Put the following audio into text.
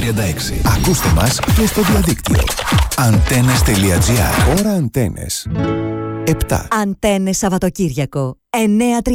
936. Ακούστε μας και στο διαδίκτυο. Antennes.gr. Ώρα Αντένες. 7. Αντένες Σαββατοκύριακο. 9:36.